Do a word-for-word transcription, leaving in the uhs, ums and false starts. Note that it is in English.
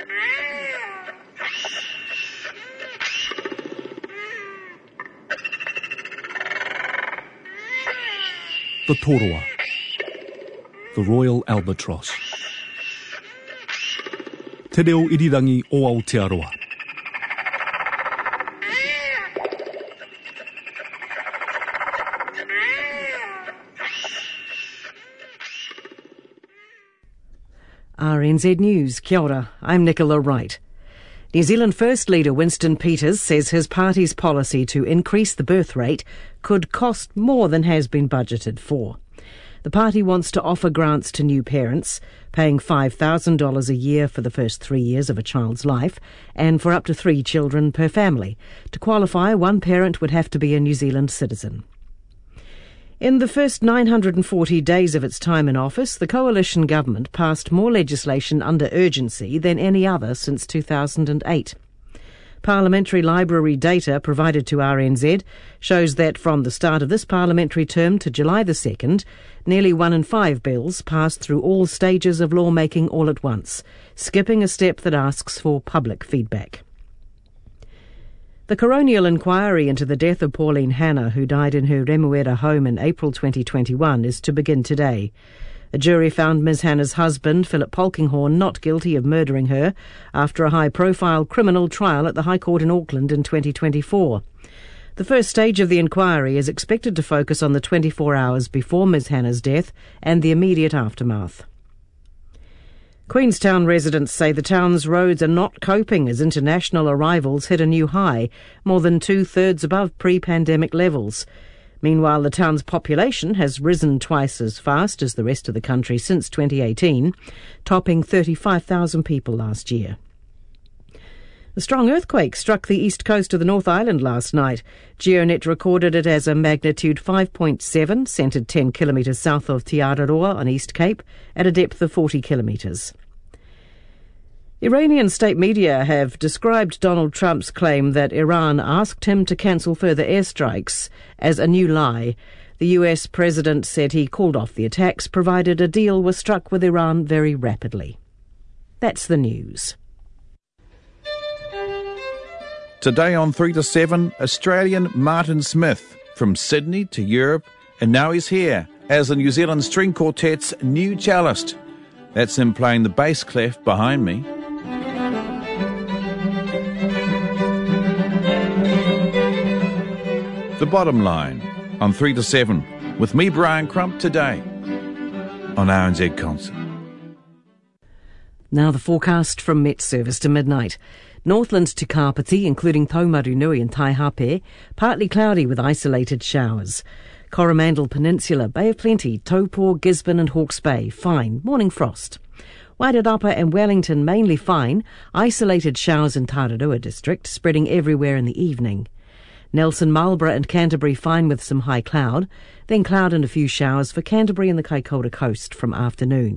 The Toroa, the Royal Albatross. Te reo irirangi o Aotearoa. R N Z News, kia ora, I'm Nicola Wright. New Zealand First Leader Winston Peters says his party's policy to increase the birth rate could cost more than has been budgeted for. The party wants to offer grants to new parents, paying five thousand dollars a year for the first three years of a child's life, and for up to three children per family. To qualify, one parent would have to be a New Zealand citizen. In the first nine hundred forty days of its time in office, the coalition government passed more legislation under urgency than any other since two thousand eight. Parliamentary Library data provided to R N Z shows that from the start of this parliamentary term to July the second, nearly one in five bills passed through all stages of lawmaking all at once, skipping a step that asks for public feedback. The coronial inquiry into the death of Pauline Hanna, who died in her Remuera home in April twenty twenty-one, is to begin today. A jury found Miz Hanna's husband, Philip Polkinghorne, not guilty of murdering her after a high-profile criminal trial at the High Court in Auckland in twenty twenty-four. The first stage of the inquiry is expected to focus on the twenty-four hours before Miz Hanna's death and the immediate aftermath. Queenstown residents say the town's roads are not coping as international arrivals hit a new high, more than two-thirds above pre-pandemic levels. Meanwhile, the town's population has risen twice as fast as the rest of the country since twenty eighteen, topping thirty-five thousand people last year. A strong earthquake struck the east coast of the North Island last night. GeoNet recorded it as a magnitude five point seven, centred ten kilometres south of Te Araroa on East Cape, at a depth of forty kilometres. Iranian state media have described Donald Trump's claim that Iran asked him to cancel further airstrikes as a new lie. The U S president said he called off the attacks provided a deal was struck with Iran very rapidly. That's the news. Today on three to seven, Australian Martin Smith, from Sydney to Europe, and now he's here as the New Zealand String Quartet's new cellist. That's him playing the bass clef behind me. The Bottom Line on three to seven with me, Brian Crump, today on R N Z Concert. Now the forecast from Met Service to midnight. Northland to Kapiti, including Taumarunui and Taihape, partly cloudy with isolated showers. Coromandel Peninsula, Bay of Plenty, Taupo, Gisborne and Hawke's Bay, fine, morning frost. Wairarapa and Wellington, mainly fine, isolated showers in Tararua district, spreading everywhere in the evening. Nelson, Marlborough and Canterbury fine with some high cloud, then cloud and a few showers for Canterbury and the Kaikoura coast from afternoon.